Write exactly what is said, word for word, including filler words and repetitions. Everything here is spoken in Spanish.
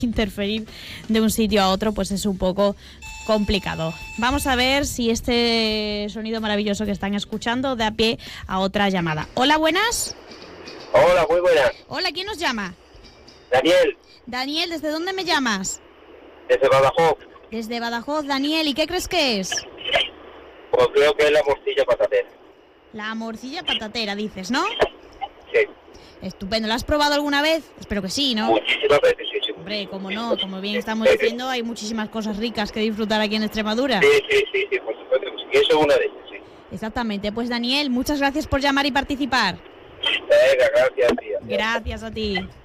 interferir de un sitio a otro, pues es un poco complicado. Vamos a ver si este sonido maravilloso que están escuchando da pie a otra llamada. Hola, buenas. Hola, muy buenas. Hola, ¿quién nos llama? Daniel. Daniel, ¿desde dónde me llamas? Desde Badajoz. Desde Badajoz, Daniel. ¿Y qué crees que es? Pues creo que es la morcilla patatera. La morcilla patatera, dices, ¿no? Sí. Estupendo. ¿La has probado alguna vez? Espero que sí, ¿no? Muchísimas veces, sí, sí. Hombre, como no, como bien estamos diciendo, hay muchísimas cosas ricas que disfrutar aquí en Extremadura. Sí, sí, sí, sí, por supuesto. Y eso es una de ellas, sí. Exactamente. Pues Daniel, muchas gracias por llamar y participar. Venga, gracias, tía. Gracias a ti.